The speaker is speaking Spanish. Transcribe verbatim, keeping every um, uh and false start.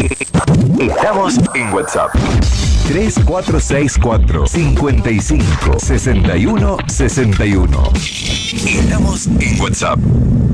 Estamos en WhatsApp. tres cuatro seis cuatro, cinco cinco, seis uno, seis uno. Estamos en WhatsApp.